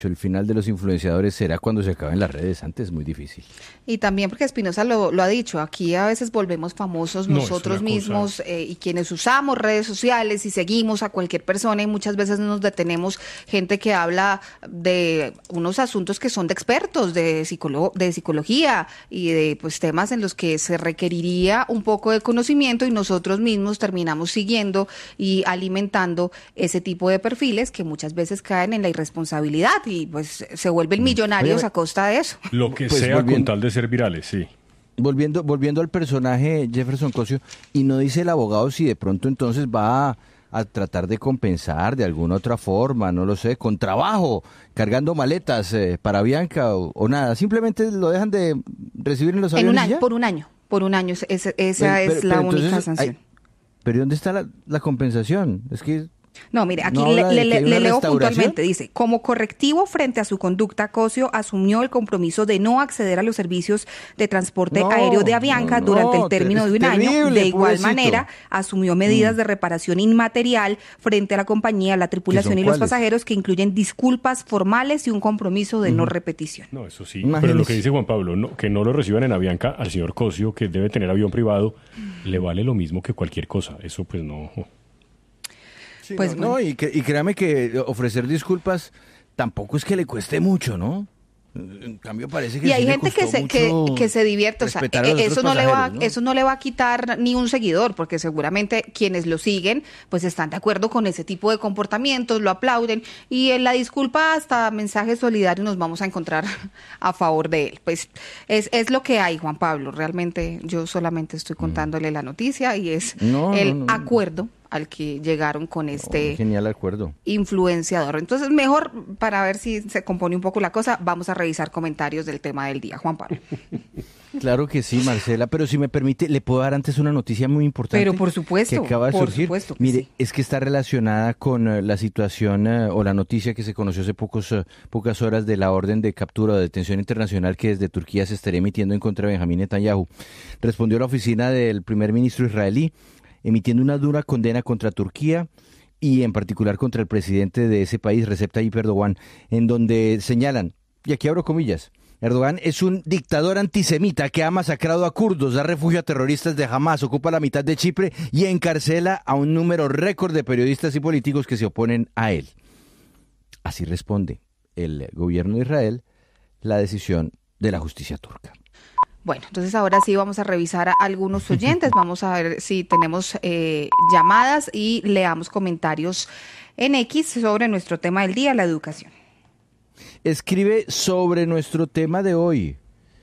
El final de los influenciadores será cuando se acaben las redes, antes es muy difícil. Y también porque Espinosa lo ha dicho, aquí a veces volvemos famosos nosotros mismos y quienes usamos redes sociales y seguimos a cualquier persona y muchas veces nos detenemos, gente que habla de unos asuntos que son de expertos, de psicología y de pues temas en los que se requeriría un poco de conocimiento y nosotros mismos terminamos siguiendo y alimentando ese tipo de perfiles que muchas veces caen en la irresponsabilidad y pues se vuelven millonarios a costa de eso. Lo que pues sea con tal de ser virales, sí. Volviendo al personaje Jefferson Cosio, y no dice el abogado si de pronto entonces va a tratar de compensar de alguna otra forma, no lo sé, con trabajo, cargando maletas para Bianca o nada, simplemente lo dejan de recibir en los aviones. Por un año, esa es la única sanción. Pero ¿dónde está la compensación? Es que... No, mire, aquí le leo puntualmente, dice, como correctivo frente a su conducta, Cosio asumió el compromiso de no acceder a los servicios de transporte aéreo de Avianca durante el término de un año. De igual manera, asumió medidas de reparación inmaterial frente a la compañía, la tripulación y los pasajeros que incluyen disculpas formales y un compromiso de no repetición. No, eso sí, pero lo que dice Juan Pablo, que no lo reciban en Avianca, al señor Cosio, que debe tener avión privado, le vale lo mismo que cualquier cosa, eso pues no... Sí, pues y créame que ofrecer disculpas tampoco es que le cueste mucho, ¿no? En cambio parece que y hay gente que se divierte, o sea, eso no le va a quitar ni un seguidor, porque seguramente quienes lo siguen pues están de acuerdo con ese tipo de comportamientos, lo aplauden y en la disculpa hasta mensajes solidarios nos vamos a encontrar a favor de él. Pues es lo que hay, Juan Pablo, realmente yo solamente estoy contándole la noticia y es acuerdo al que llegaron con este genial acuerdo influenciador. Entonces, mejor para ver si se compone un poco la cosa, vamos a revisar comentarios del tema del día. Juan Pablo. Claro que sí, Marcela, pero si me permite, le puedo dar antes una noticia muy importante. Pero por supuesto, que acaba de surgir. Mire, sí. Es que está relacionada con la situación o la noticia que se conoció hace pocas horas de la orden de captura o de detención internacional que desde Turquía se estaría emitiendo en contra de Benjamín Netanyahu. Respondió la oficina del primer ministro israelí, emitiendo una dura condena contra Turquía y en particular contra el presidente de ese país, Recep Tayyip Erdogan, en donde señalan, y aquí abro comillas, Erdogan es un dictador antisemita que ha masacrado a kurdos, da refugio a terroristas de Hamas, ocupa la mitad de Chipre y encarcela a un número récord de periodistas y políticos que se oponen a él. Así responde el gobierno de Israel la decisión de la justicia turca. Bueno, entonces ahora sí vamos a revisar a algunos oyentes, vamos a ver si tenemos llamadas y leamos comentarios en X sobre nuestro tema del día, la educación. Escribe sobre nuestro tema de hoy,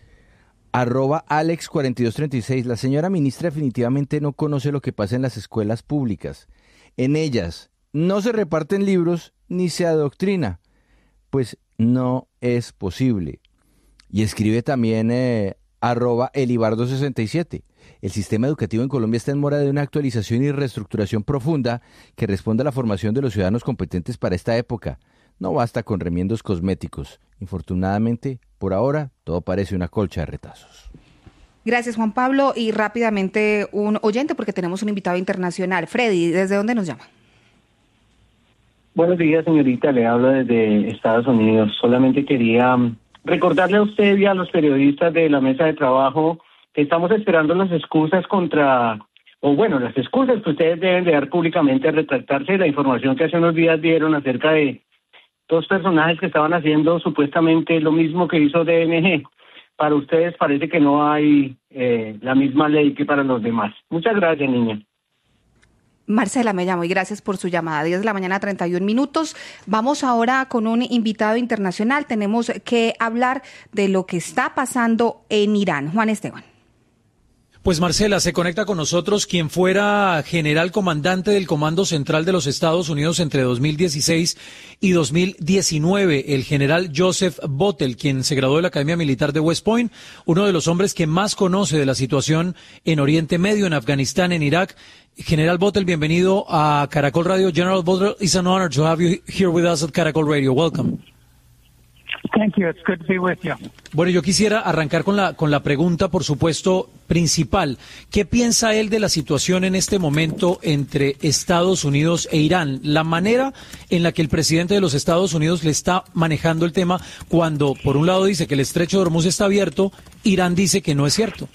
@Alex4236, la señora ministra definitivamente no conoce lo que pasa en las escuelas públicas. En ellas no se reparten libros ni se adoctrina, pues no es posible. Y escribe también... @Elibardo67. El sistema educativo en Colombia está en mora de una actualización y reestructuración profunda que responda a la formación de los ciudadanos competentes para esta época. No basta con remiendos cosméticos. Infortunadamente, por ahora, todo parece una colcha de retazos. Gracias, Juan Pablo. Y rápidamente un oyente, porque tenemos un invitado internacional. Freddy, ¿desde dónde nos llama? Buenos días, señorita. Le hablo desde Estados Unidos. Solamente quería... recordarle a usted y a los periodistas de la mesa de trabajo que estamos esperando las excusas las excusas que ustedes deben de dar públicamente, retractarse de la información que hace unos días dieron acerca de dos personajes que estaban haciendo supuestamente lo mismo que hizo DNG. Para ustedes parece que no hay la misma ley que para los demás. Muchas gracias, niña. Marcela me llamo y gracias por su llamada. 10 de la mañana, 31 minutos. Vamos ahora con un invitado internacional. Tenemos que hablar de lo que está pasando en Irán. Juan Esteban. Pues Marcela, se conecta con nosotros quien fuera general comandante del Comando Central de los Estados Unidos entre 2016 y 2019, el general Joseph Bottel, quien se graduó de la Academia Militar de West Point, uno de los hombres que más conoce de la situación en Oriente Medio, en Afganistán, en Irak. General Bottel, bienvenido a Caracol Radio. General Bottel, it's an honor to have you here with us at Caracol Radio. Welcome. Thank you. It's good to be with you. Bueno, yo quisiera arrancar con la pregunta, por supuesto, principal. ¿Qué piensa él de la situación en este momento entre Estados Unidos e Irán? La manera en la que el presidente de los Estados Unidos le está manejando el tema cuando, por un lado, dice que el estrecho de Hormuz está abierto, Irán dice que no es cierto.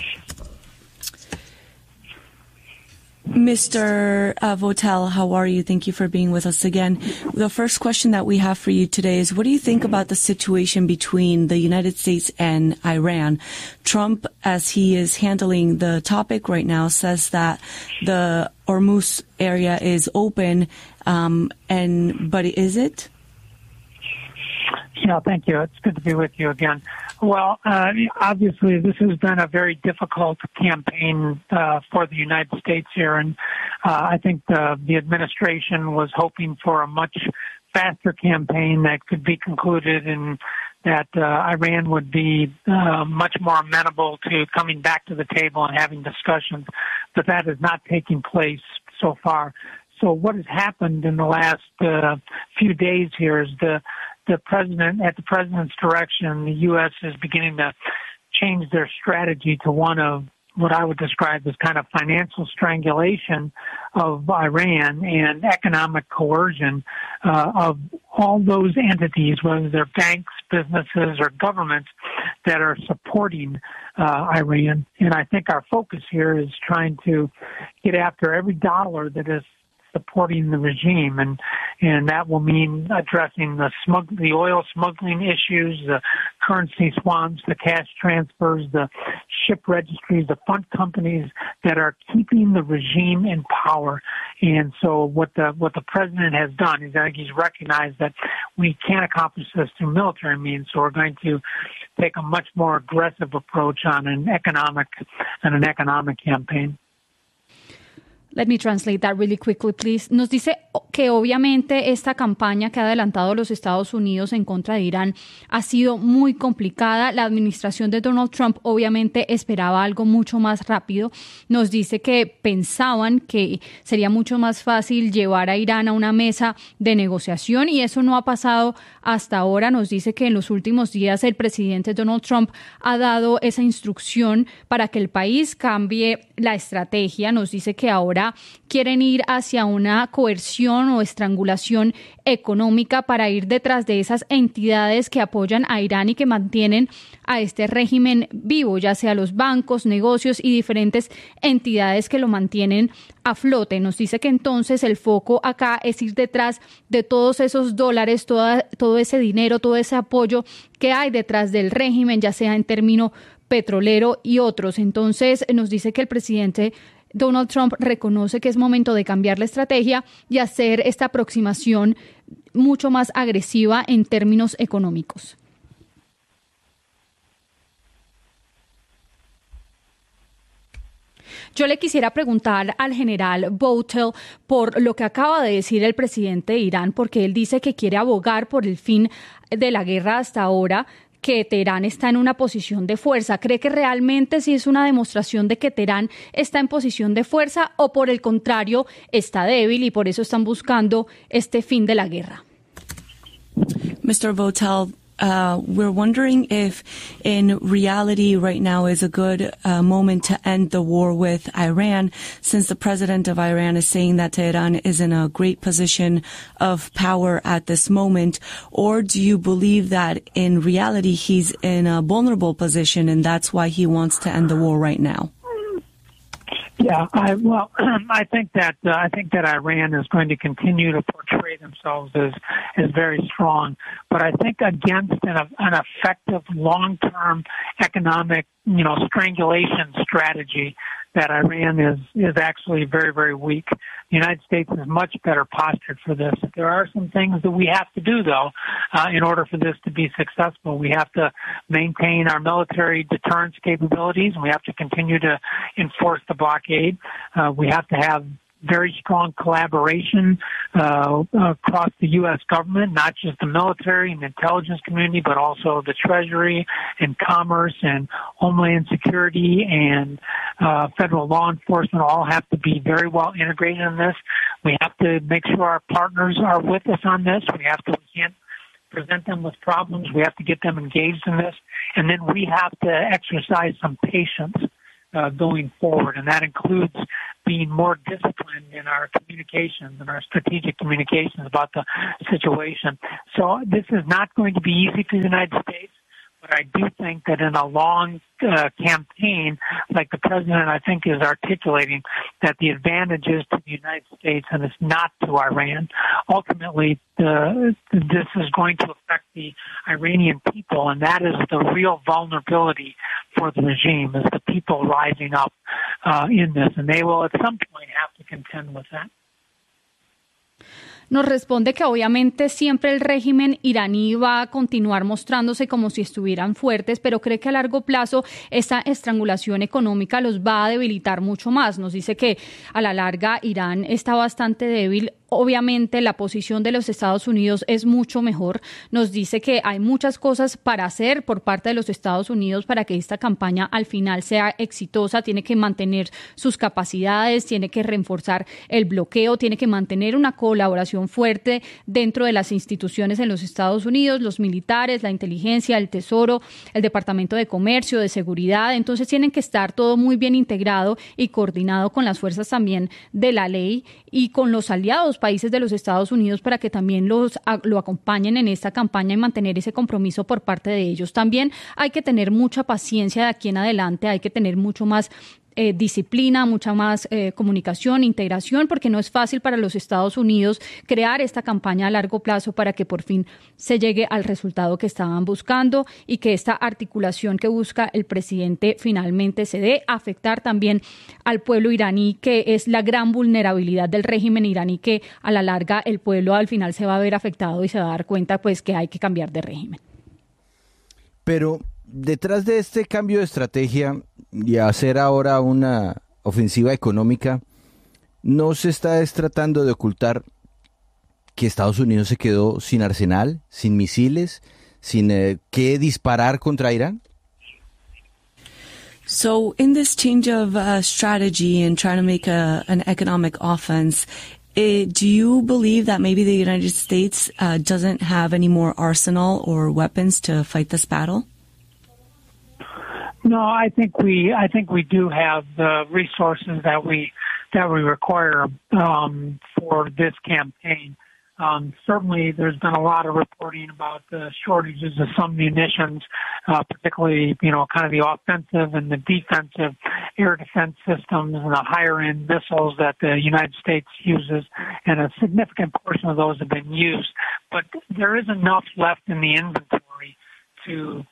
Mr. Votel, how are you? Thank you for being with us again. The first question that we have for you today is, what do you think about the situation between the United States and Iran? Trump, as he is handling the topic right now, says that the Hormuz area is open, but is it? Yeah, thank you. It's good to be with you again. Well, obviously, this has been a very difficult campaign for the United States here, and I think the administration was hoping for a much faster campaign that could be concluded and that Iran would be much more amenable to coming back to the table and having discussions, but that is not taking place so far. So what has happened in the last few days here is the president, at the president's direction, the U.S. is beginning to change their strategy to one of what I would describe as kind of financial strangulation of Iran and economic coercion of all those entities, whether they're banks, businesses, or governments that are supporting Iran. And I think our focus here is trying to get after every dollar that is supporting the regime, and that will mean addressing the oil smuggling issues, the currency swamps, the cash transfers, the ship registries, the fund companies that are keeping the regime in power. And so what the president has done is I think he's recognized that we can't accomplish this through military means, so we're going to take a much more aggressive approach on an economic campaign. Let me translate that really quickly, please. Nos dice que obviamente esta campaña que ha adelantado los Estados Unidos en contra de Irán ha sido muy complicada. La administración de Donald Trump obviamente esperaba algo mucho más rápido. Nos dice que pensaban que sería mucho más fácil llevar a Irán a una mesa de negociación y eso no ha pasado hasta ahora. Nos dice que en los últimos días el presidente Donald Trump ha dado esa instrucción para que el país cambie la estrategia. Nos dice que ahora quieren ir hacia una coerción o estrangulación económica para ir detrás de esas entidades que apoyan a Irán y que mantienen a este régimen vivo, ya sea los bancos, negocios y diferentes entidades que lo mantienen a flote. Nos dice que entonces el foco acá es ir detrás de todos esos dólares, todo ese dinero, todo ese apoyo que hay detrás del régimen, ya sea en término petrolero y otros. Entonces nos dice que el presidente Donald Trump reconoce que es momento de cambiar la estrategia y hacer esta aproximación mucho más agresiva en términos económicos. Yo le quisiera preguntar al general Votel por lo que acaba de decir el presidente de Irán, porque él dice que quiere abogar por el fin de la guerra hasta ahora, que Teherán está en una posición de fuerza. ¿Cree que realmente sí es una demostración de que Teherán está en posición de fuerza o por el contrario está débil y por eso están buscando este fin de la guerra? Mr. Votel, we're wondering if in reality right now is a good moment to end the war with Iran, since the president of Iran is saying that Tehran is in a great position of power at this moment, or do you believe that in reality he's in a vulnerable position and that's why he wants to end the war right now? Yeah, I think that Iran is going to continue to portray themselves as very strong, but I think against an effective long-term economic, strangulation strategy, that Iran is actually very, very weak. The United States is much better postured for this. There are some things that we have to do, though, in order for this to be successful. We have to maintain our military deterrence capabilities, and we have to continue to enforce the blockade. We have to have very strong collaboration across the U.S. government, not just the military and the intelligence community, but also the Treasury and Commerce and Homeland Security and federal law enforcement all have to be very well integrated in this. We have to make sure our partners are with us on this. We can't present them with problems. We have to get them engaged in this. And then we have to exercise some patience going forward. And that includes being more disciplined in our communications and our strategic communications about the situation. So this is not going to be easy for the United States. But I do think that in a long campaign, like the president, I think, is articulating, that the advantage is to the United States and it's not to Iran. Ultimately, this is going to affect the Iranian people, and that is the real vulnerability for the regime, is the people rising up in this. And they will at some point have to contend with that. Nos responde que obviamente siempre el régimen iraní va a continuar mostrándose como si estuvieran fuertes, pero cree que a largo plazo esta estrangulación económica los va a debilitar mucho más. Nos dice que a la larga Irán está bastante débil. Obviamente la posición de los Estados Unidos es mucho mejor. Nos dice que hay muchas cosas para hacer por parte de los Estados Unidos para que esta campaña al final sea exitosa. Tiene que mantener sus capacidades, tiene que reforzar el bloqueo, tiene que mantener una colaboración fuerte dentro de las instituciones en los Estados Unidos, los militares, la inteligencia, el Tesoro, el Departamento de Comercio, de Seguridad. Entonces tienen que estar todo muy bien integrado y coordinado con las fuerzas también de la ley y con los aliados países de los Estados Unidos para que también lo acompañen en esta campaña y mantener ese compromiso por parte de ellos. También hay que tener mucha paciencia de aquí en adelante, hay que tener mucho más disciplina, mucha más comunicación, integración, porque no es fácil para los Estados Unidos crear esta campaña a largo plazo para que por fin se llegue al resultado que estaban buscando y que esta articulación que busca el presidente finalmente se dé. Afectar también al pueblo iraní, que es la gran vulnerabilidad del régimen iraní, que a la larga el pueblo al final se va a ver afectado y se va a dar cuenta pues que hay que cambiar de régimen. Pero detrás de este cambio de estrategia y hacer ahora una ofensiva económica, ¿no se está tratando de ocultar que Estados Unidos se quedó sin arsenal, sin misiles, sin qué disparar contra Irán? So in this change of strategy and trying to make an economic offense, do you believe that maybe the United States doesn't have any more arsenal or weapons to fight this battle? No, I think we do have the resources that we require for this campaign. Certainly, there's been a lot of reporting about the shortages of some munitions, particularly kind of the offensive and the defensive air defense systems and the higher end missiles that the United States uses, and a significant portion of those have been used. But there is enough left in the inventory to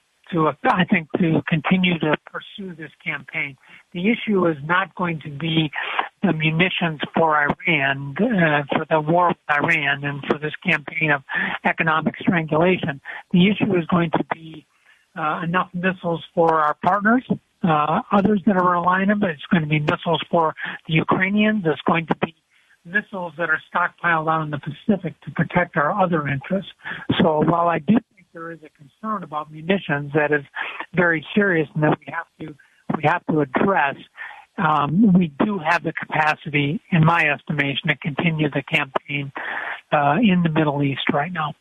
continue to pursue this campaign. The issue is not going to be the munitions for Iran, for the war with Iran and for this campaign of economic strangulation. The issue is going to be enough missiles for our partners, others that are relying on them. It's going to be missiles for the Ukrainians. It's going to be missiles that are stockpiled out in the Pacific to protect our other interests. So while I do think there is a concern about munitions that is very serious and that we have to address, we do have the capacity, in my estimation, to continue the campaign in the Middle East right now.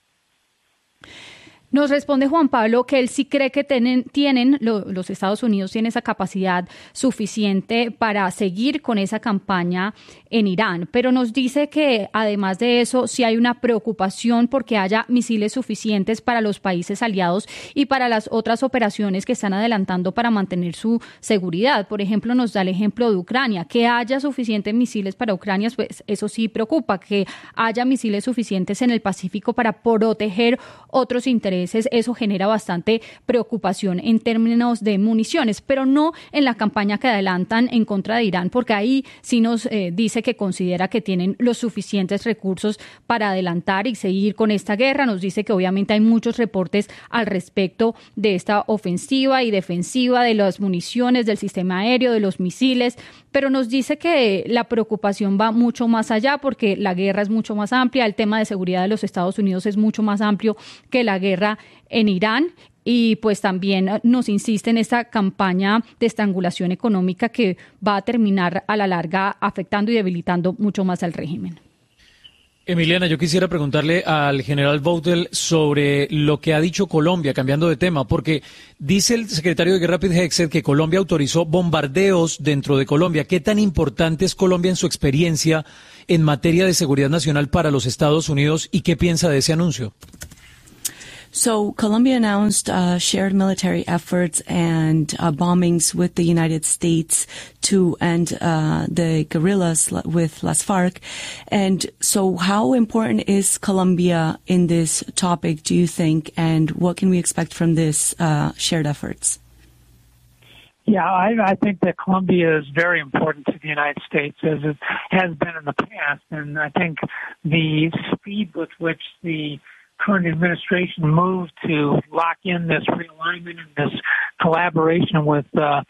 Nos responde Juan Pablo que él sí cree que los Estados Unidos tienen esa capacidad suficiente para seguir con esa campaña en Irán, pero nos dice que además de eso sí hay una preocupación porque haya misiles suficientes para los países aliados y para las otras operaciones que están adelantando para mantener su seguridad. Por ejemplo, nos da el ejemplo de Ucrania, que haya suficientes misiles para Ucrania, pues eso sí preocupa, que haya misiles suficientes en el Pacífico para proteger otros intereses. Eso genera bastante preocupación en términos de municiones, pero no en la campaña que adelantan en contra de Irán, porque ahí sí nos dice que considera que tienen los suficientes recursos para adelantar y seguir con esta guerra. Nos dice que obviamente hay muchos reportes al respecto de esta ofensiva y defensiva, de las municiones, del sistema aéreo, de los misiles, pero nos dice que la preocupación va mucho más allá porque la guerra es mucho más amplia, el tema de seguridad de los Estados Unidos es mucho más amplio que la guerra en Irán, y pues también nos insiste en esta campaña de estrangulación económica que va a terminar a la larga afectando y debilitando mucho más al régimen. Emiliana, yo quisiera preguntarle al general Votel sobre lo que ha dicho Colombia, cambiando de tema, porque dice el secretario de Guerra Pete Hegseth que Colombia autorizó bombardeos dentro de Colombia. ¿Qué tan importante es Colombia en su experiencia en materia de seguridad nacional para los Estados Unidos y qué piensa de ese anuncio? So Colombia announced shared military efforts and bombings with the United States to end the guerrillas with Las FARC. And so how important is Colombia in this topic, do you think, and what can we expect from this shared efforts? Yeah, I think that Colombia is very important to the United States, as it has been in the past. And I think the speed with which the current administration moved to lock in this realignment and this collaboration with the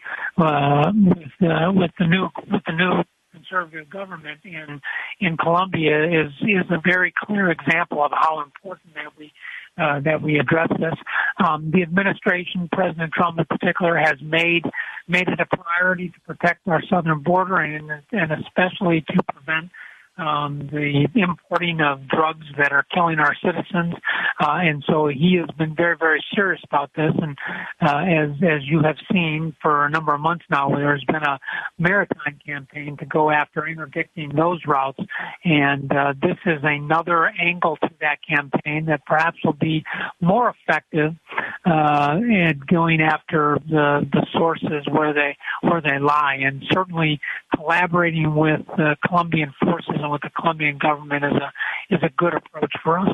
new conservative government in Colombia is a very clear example of how important that we address this. The administration, President Trump in particular, has made it a priority to protect our southern border and especially to prevent the importing of drugs that are killing our citizens, and so he has been very, very serious about this. And as you have seen for a number of months now, there's been a maritime campaign to go after interdicting those routes, and this is another angle to that campaign that perhaps will be more effective in going after the sources where they lie, and certainly collaborating with the Colombian forces and with the Colombian government is a good approach for us.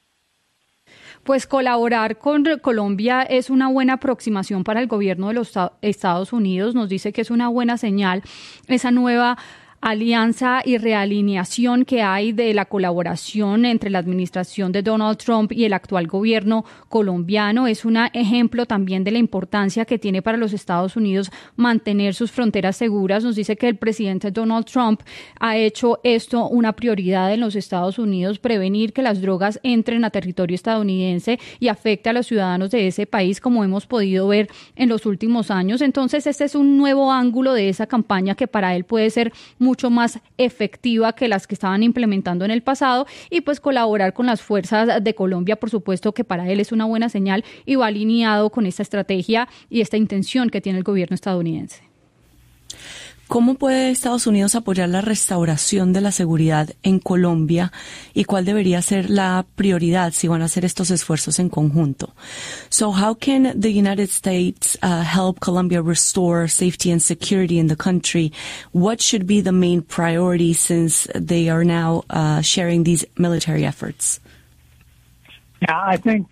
Pues colaborar con Colombia es una buena aproximación para el gobierno de los Estados Unidos. Nos dice que es una buena señal esa nueva alianza y realineación que hay de la colaboración entre la administración de Donald Trump y el actual gobierno colombiano. Es un ejemplo también de la importancia que tiene para los Estados Unidos mantener sus fronteras seguras. Nos dice que el presidente Donald Trump ha hecho esto una prioridad en los Estados Unidos, prevenir que las drogas entren a territorio estadounidense y afecte a los ciudadanos de ese país, como hemos podido ver en los últimos años. Entonces, este es un nuevo ángulo de esa campaña que para él puede ser mucho más efectiva que las que estaban implementando en el pasado, y pues colaborar con las fuerzas de Colombia, por supuesto que para él es una buena señal y va alineado con esta estrategia y esta intención que tiene el gobierno estadounidense. ¿Cómo puede Estados Unidos apoyar la restauración de la seguridad en Colombia y cuál debería ser la prioridad si van a hacer estos esfuerzos en conjunto? So how can the United States help Colombia restore safety and security in the country? What should be the main priority since they are now sharing these military efforts? Yeah, I think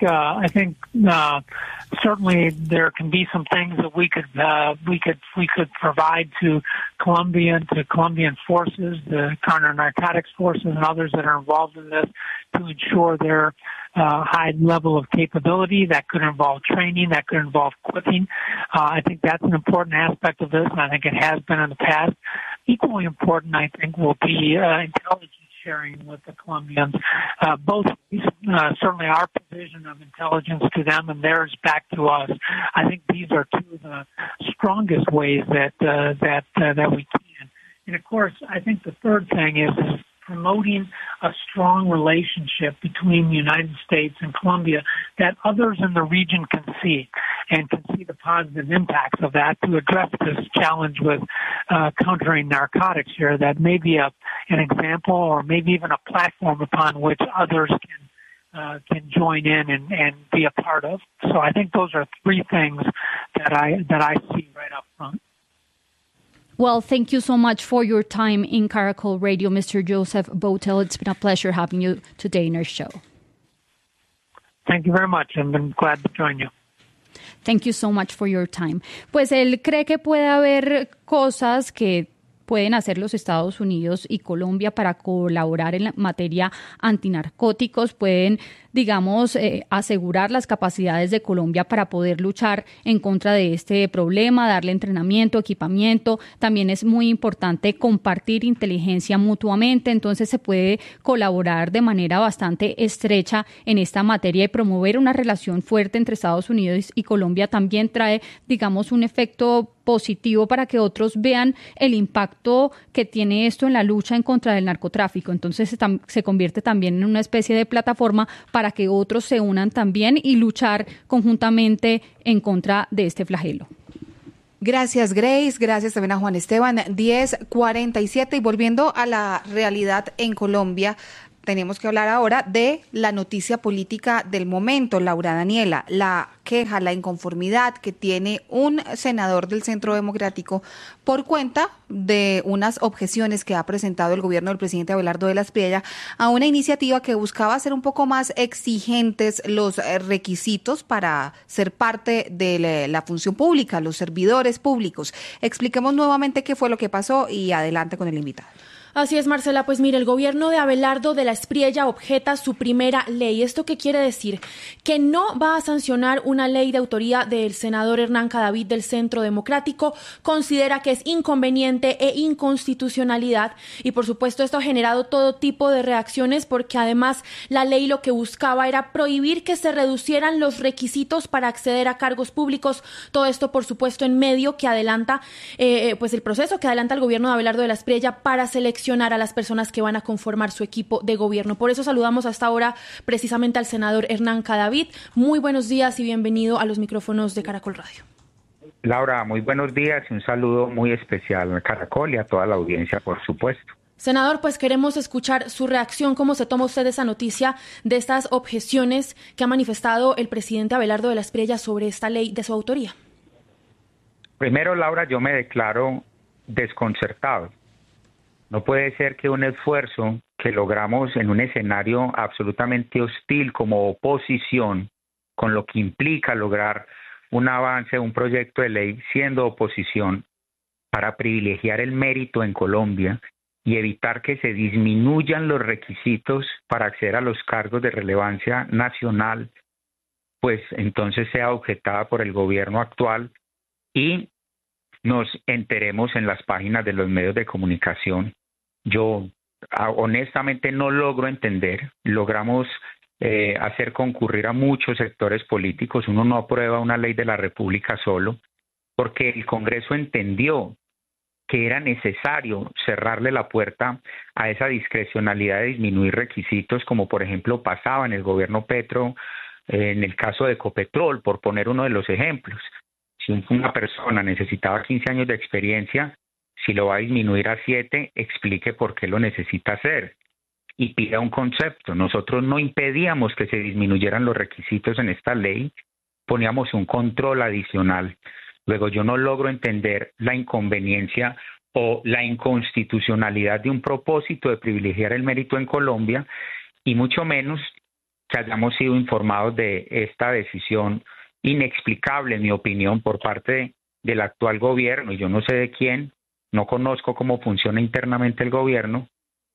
certainly there can be some things that we could provide to Colombia and to Colombian forces, the counter-narcotics forces and others that are involved in this, to ensure their high level of capability. That could involve training, that could involve equipping. I think that's an important aspect of this, and I think it has been in the past. Equally important, I think, will be intelligence sharing with the Colombians, both certainly our provision of intelligence to them and theirs back to us. I think these are two of the strongest ways that we can. And of course, I think the third thing is promoting a strong relationship between the United States and Colombia that others in the region can see, and can see the positive impacts of that to address this challenge with countering narcotics here. That may be an example or maybe even a platform upon which others can join in and be a part of. So I think those are three things that I see right up front. Well, thank you so much for your time in Caracol Radio, Mr. Joseph Votel. It's been a pleasure having you today in our show. Thank you very much. I've been glad to join you. Thank you so much for your time. Pues él cree que puede haber cosas que pueden hacer los Estados Unidos y Colombia para colaborar en la materia antinarcóticos. Pueden, digamos, asegurar las capacidades de Colombia para poder luchar en contra de este problema, darle entrenamiento, equipamiento. También es muy importante compartir inteligencia mutuamente, entonces se puede colaborar de manera bastante estrecha en esta materia, y promover una relación fuerte entre Estados Unidos y Colombia también trae, digamos, un efecto positivo para que otros vean el impacto que tiene esto en la lucha en contra del narcotráfico. Entonces se convierte también en una especie de plataforma para que otros se unan también y luchar conjuntamente en contra de este flagelo. Gracias, Grace. Gracias también a Juan Esteban. 10:47 y volviendo a la realidad en Colombia, tenemos que hablar ahora de la noticia política del momento, Laura Daniela, la queja, la inconformidad que tiene un senador del Centro Democrático por cuenta de unas objeciones que ha presentado el gobierno del presidente Abelardo de la Espriella a una iniciativa que buscaba hacer un poco más exigentes los requisitos para ser parte de la función pública, los servidores públicos. Expliquemos nuevamente qué fue lo que pasó y adelante con el invitado. Así es, Marcela. Pues mire, el gobierno de Abelardo de la Espriella objeta su primera ley. ¿Esto qué quiere decir? Que no va a sancionar una ley de autoría del senador Hernán Cadavid del Centro Democrático. Considera que es inconveniente e inconstitucionalidad. Y por supuesto esto ha generado todo tipo de reacciones porque además la ley lo que buscaba era prohibir que se reducieran los requisitos para acceder a cargos públicos. Todo esto, por supuesto, en medio que adelanta pues el proceso que adelanta el gobierno de Abelardo de la Espriella para seleccionar a las personas que van a conformar su equipo de gobierno. Por eso saludamos hasta ahora precisamente al senador Hernán Cadavid. Muy buenos días y bienvenido a los micrófonos de Caracol Radio. Laura, muy buenos días y un saludo muy especial a Caracol y a toda la audiencia, por supuesto. Senador, pues queremos escuchar su reacción. ¿Cómo se toma usted esa noticia de estas objeciones que ha manifestado el presidente Abelardo de la Espriella sobre esta ley de su autoría? Primero, Laura, yo me declaro desconcertado. No puede ser que un esfuerzo que logramos en un escenario absolutamente hostil como oposición, con lo que implica lograr un avance, un proyecto de ley siendo oposición, para privilegiar el mérito en Colombia y evitar que se disminuyan los requisitos para acceder a los cargos de relevancia nacional, pues entonces sea objetada por el gobierno actual y nos enteremos en las páginas de los medios de comunicación. Yo honestamente no logro entender. Logramos hacer concurrir a muchos sectores políticos. Uno no aprueba una ley de la República solo, porque el Congreso entendió que era necesario cerrarle la puerta a esa discrecionalidad de disminuir requisitos, como por ejemplo pasaba en el gobierno Petro, en el caso de Ecopetrol, por poner uno de los ejemplos. Si una persona necesitaba 15 años de experiencia, si lo va a disminuir a 7, explique por qué lo necesita hacer y pida un concepto. Nosotros no impedíamos que se disminuyeran los requisitos en esta ley, poníamos un control adicional. Luego yo no logro entender la inconveniencia o la inconstitucionalidad de un propósito de privilegiar el mérito en Colombia y mucho menos que hayamos sido informados de esta decisión inexplicable, en mi opinión, por parte del actual gobierno, y yo no sé de quién, no conozco cómo funciona internamente el gobierno,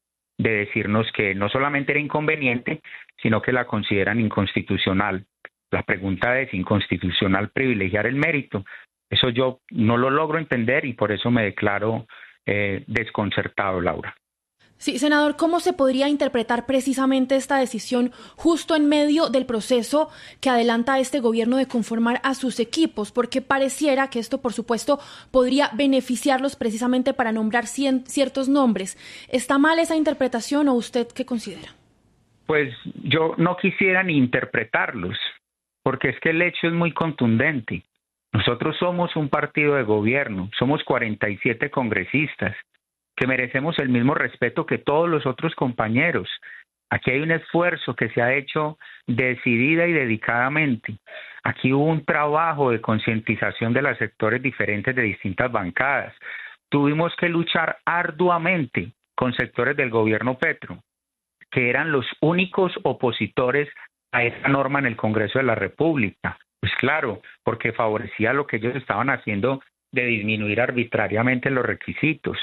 de decirnos que no solamente era inconveniente, sino que la consideran inconstitucional. La pregunta es, ¿inconstitucional privilegiar el mérito? Eso yo no lo logro entender y por eso me declaro desconcertado, Laura. Sí, senador, ¿cómo se podría interpretar precisamente esta decisión justo en medio del proceso que adelanta este gobierno de conformar a sus equipos? Porque pareciera que esto, por supuesto, podría beneficiarlos precisamente para nombrar ciertos nombres. ¿Está mal esa interpretación o usted qué considera? Pues yo no quisiera ni interpretarlos, porque es que el hecho es muy contundente. Nosotros somos un partido de gobierno, somos 47 congresistas, que merecemos el mismo respeto que todos los otros compañeros. Aquí hay un esfuerzo que se ha hecho decidida y dedicadamente. Aquí hubo un trabajo de concientización de los sectores diferentes de distintas bancadas. Tuvimos que luchar arduamente con sectores del gobierno Petro, que eran los únicos opositores a esa norma en el Congreso de la República. Pues claro, porque favorecía lo que ellos estaban haciendo de disminuir arbitrariamente los requisitos.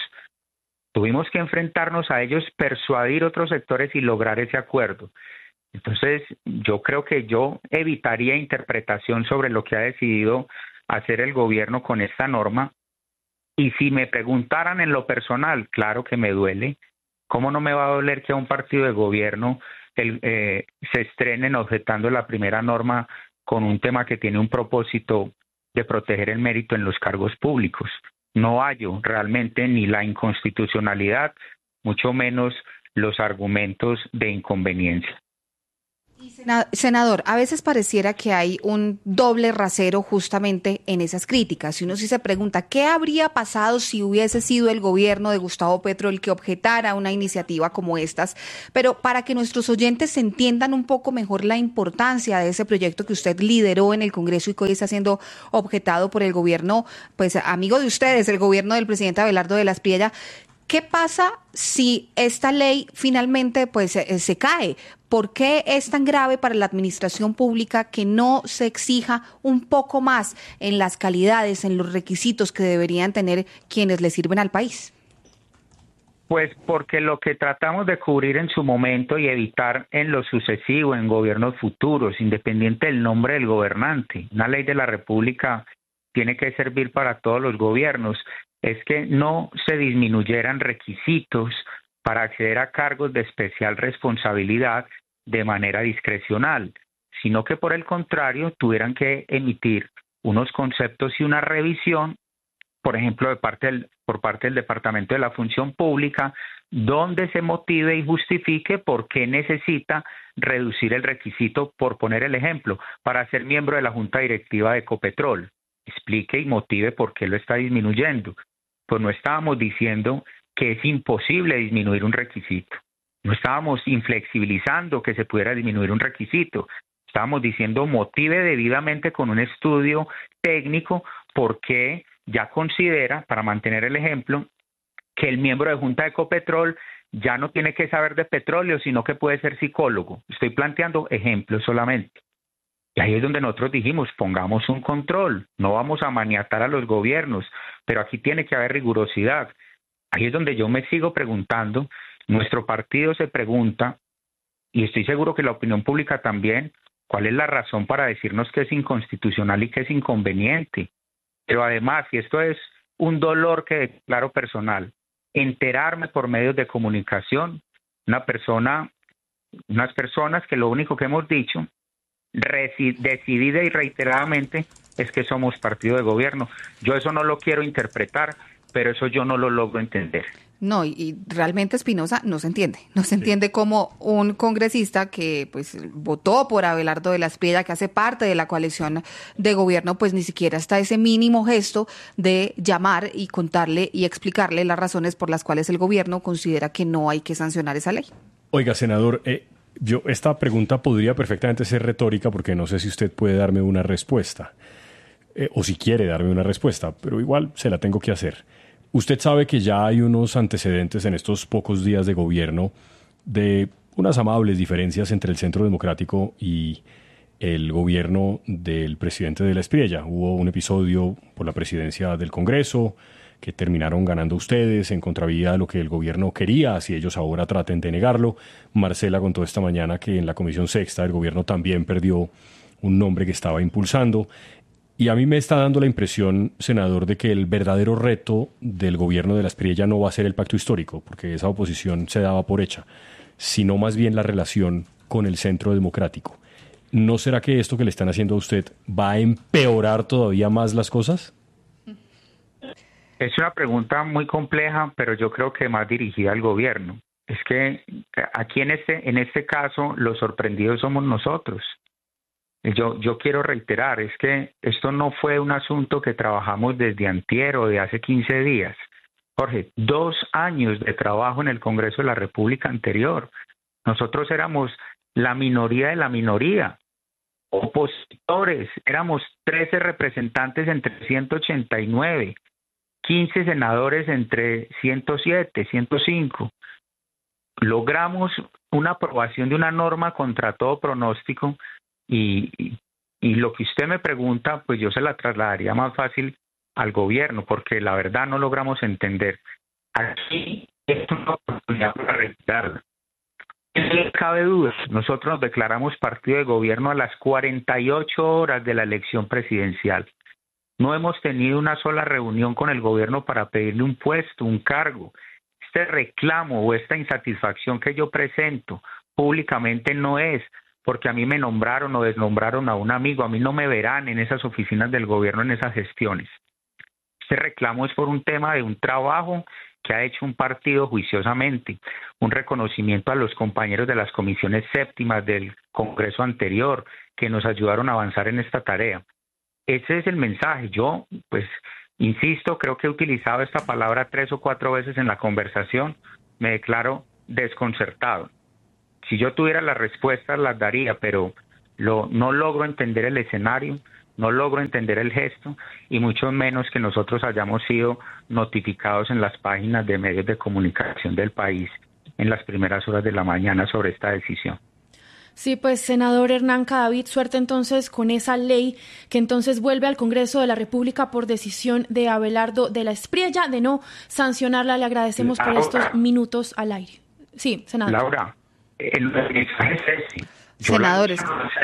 Tuvimos que enfrentarnos a ellos, persuadir otros sectores y lograr ese acuerdo. Entonces, yo creo que yo evitaría interpretación sobre lo que ha decidido hacer el gobierno con esta norma. Y si me preguntaran en lo personal, claro que me duele. ¿Cómo no me va a doler que a un partido de gobierno se estrenen objetando la primera norma con un tema que tiene un propósito de proteger el mérito en los cargos públicos. No hallo realmente ni la inconstitucionalidad, mucho menos los argumentos de inconveniencia. Senador, a veces pareciera que hay un doble rasero justamente en esas críticas. Y uno sí se pregunta, ¿qué habría pasado si hubiese sido el gobierno de Gustavo Petro el que objetara una iniciativa como estas? Pero para que nuestros oyentes entiendan un poco mejor la importancia de ese proyecto que usted lideró en el Congreso y que hoy está siendo objetado por el gobierno, pues amigo de ustedes, el gobierno del presidente Abelardo de la Espriella, ¿qué pasa si esta ley finalmente pues se cae? ¿Por qué es tan grave para la administración pública que no se exija un poco más en las calidades, en los requisitos que deberían tener quienes le sirven al país? Pues porque lo que tratamos de cubrir en su momento y evitar en lo sucesivo, en gobiernos futuros, independiente del nombre del gobernante, una ley de la República tiene que servir para todos los gobiernos, es que no se disminuyeran requisitos para acceder a cargos de especial responsabilidad de manera discrecional, sino que por el contrario tuvieran que emitir unos conceptos y una revisión, por ejemplo, por parte del Departamento de la Función Pública, donde se motive y justifique por qué necesita reducir el requisito, por poner el ejemplo, para ser miembro de la Junta Directiva de Ecopetrol. Explique y motive por qué lo está disminuyendo. Pues no estábamos diciendo que es imposible disminuir un requisito. No estábamos inflexibilizando que se pudiera disminuir un requisito. Estábamos diciendo motive debidamente con un estudio técnico por qué ya considera, para mantener el ejemplo, que el miembro de Junta de Ecopetrol ya no tiene que saber de petróleo, sino que puede ser psicólogo. Estoy planteando ejemplos solamente. Y ahí es donde nosotros dijimos, pongamos un control, no vamos a maniatar a los gobiernos, pero aquí tiene que haber rigurosidad. Ahí es donde yo me sigo preguntando, nuestro partido se pregunta, y estoy seguro que la opinión pública también, ¿cuál es la razón para decirnos que es inconstitucional y que es inconveniente? Pero además, y esto es un dolor que declaro personal, enterarme por medios de comunicación, unas personas que lo único que hemos dicho, decidida y reiteradamente, es que somos partido de gobierno. Yo eso no lo quiero interpretar, pero eso yo no lo logro entender. No, y realmente, Espinosa, no se entiende cómo un congresista que pues votó por Abelardo de la Espriella, que hace parte de la coalición de gobierno, pues ni siquiera está ese mínimo gesto de llamar y contarle y explicarle las razones por las cuales el gobierno considera que no hay que sancionar esa ley. Oiga, senador, esta pregunta podría perfectamente ser retórica porque no sé si usted puede darme una respuesta, o si quiere darme una respuesta, pero igual se la tengo que hacer. Usted sabe que ya hay unos antecedentes en estos pocos días de gobierno de unas amables diferencias entre el Centro Democrático y el gobierno del presidente de la Espriella. Hubo un episodio por la presidencia del Congreso que terminaron ganando ustedes en contravía de lo que el gobierno quería, así ellos ahora traten de negarlo. Marcela contó esta mañana que en la Comisión Sexta el gobierno también perdió un nombre que estaba impulsando. Y a mí me está dando la impresión, senador, de que el verdadero reto del gobierno de la Espriella no va a ser el pacto histórico, porque esa oposición se daba por hecha, sino más bien la relación con el Centro Democrático. ¿No será que esto que le están haciendo a usted va a empeorar todavía más las cosas? Es una pregunta muy compleja, pero yo creo que más dirigida al gobierno. Es que aquí en este caso los sorprendidos somos nosotros. Yo quiero reiterar, es que esto no fue un asunto que trabajamos desde antier o de hace 15 días. Jorge, 2 años de trabajo en el Congreso de la República anterior. Nosotros éramos la minoría de la minoría, opositores, éramos 13 representantes entre 189, 15 senadores entre 107, 105. Logramos una aprobación de una norma contra todo pronóstico. Y lo que usted me pregunta, pues yo se la trasladaría más fácil al gobierno, porque la verdad no logramos entender. Aquí es una oportunidad para retirarla. No cabe duda, nosotros nos declaramos partido de gobierno a las 48 horas de la elección presidencial. No hemos tenido una sola reunión con el gobierno para pedirle un puesto, un cargo. Este reclamo o esta insatisfacción que yo presento públicamente no es porque a mí me nombraron o desnombraron a un amigo. A mí no me verán en esas oficinas del gobierno, en esas gestiones. Este reclamo es por un tema de un trabajo que ha hecho un partido juiciosamente, un reconocimiento a los compañeros de las comisiones séptimas del Congreso anterior que nos ayudaron a avanzar en esta tarea. Ese es el mensaje. Yo, pues, insisto, creo que he utilizado esta palabra 3 o 4 veces en la conversación. Me declaro desconcertado. Si yo tuviera las respuestas, las daría, pero no logro entender el escenario, no logro entender el gesto, y mucho menos que nosotros hayamos sido notificados en las páginas de medios de comunicación del país en las primeras horas de la mañana sobre esta decisión. Sí, pues senador Hernán Cadavid, suerte entonces con esa ley que entonces vuelve al Congreso de la República por decisión de Abelardo de la Espriella de no sancionarla. Le agradecemos por estos minutos al aire. Sí, senador. Laura, el mensaje es ese. Senadores,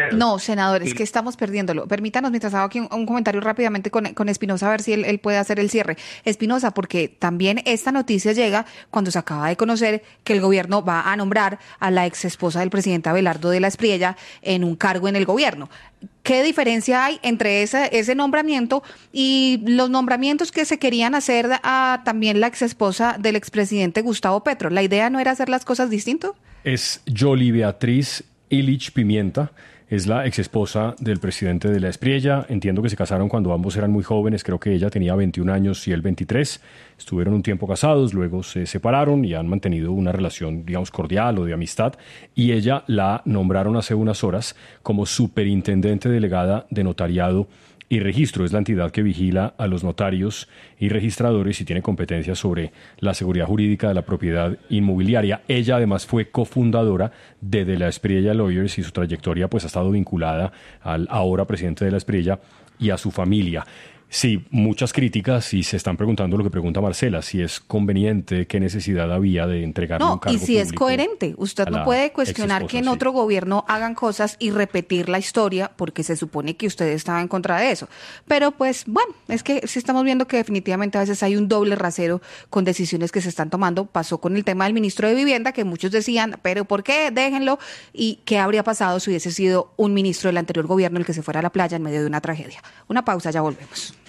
que estamos perdiéndolo. Permítanos, mientras hago aquí un comentario rápidamente con Espinosa, a ver si él puede hacer el cierre. Espinosa, porque también esta noticia llega cuando se acaba de conocer que el gobierno va a nombrar a la ex esposa del presidente Abelardo de la Espriella en un cargo en el gobierno. ¿Qué diferencia hay entre ese nombramiento y los nombramientos que se querían hacer a también la ex esposa del expresidente Gustavo Petro? ¿La idea no era hacer las cosas distinto? Es Yoli Beatriz Illich Pimienta, es la ex esposa del presidente de la Espriella. Entiendo que se casaron cuando ambos eran muy jóvenes, creo que ella tenía 21 años y él 23. Estuvieron un tiempo casados, luego se separaron y han mantenido una relación, digamos, cordial o de amistad. Y ella la nombraron hace unas horas como superintendente delegada de notariado y registro. Es la entidad que vigila a los notarios y registradores y tiene competencias sobre la seguridad jurídica de la propiedad inmobiliaria. Ella además fue cofundadora de la Espriella Lawyers y su trayectoria pues ha estado vinculada al ahora presidente de la Espriella y a su familia. Sí, muchas críticas y se están preguntando lo que pregunta Marcela, si es conveniente, qué necesidad había de entregarle un cargo y si es coherente. Usted no puede cuestionar que en otro gobierno hagan cosas y repetir la historia porque se supone que usted estaba en contra de eso. Pero pues bueno, es que sí estamos viendo que definitivamente a veces hay un doble rasero con decisiones que se están tomando. Pasó con el tema del ministro de Vivienda, que muchos decían, pero ¿por qué? Déjenlo. ¿Y qué habría pasado si hubiese sido un ministro del anterior gobierno el que se fuera a la playa en medio de una tragedia? Una pausa, ya volvemos.